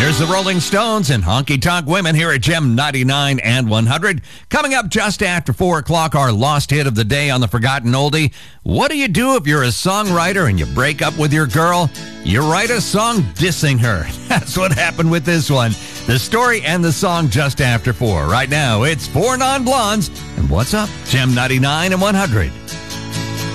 Here's the Rolling Stones and Honky Tonk Women here at Gem 99 and 100. Coming up just after 4 o'clock, our lost hit of the day on the Forgotten Oldie. What do you do if you're a songwriter and you break up with your girl? You write a song dissing her. That's what happened with this one. The story and the song just after 4. Right now, it's 4 Non-Blondes. And what's up? Gem 99 and 100.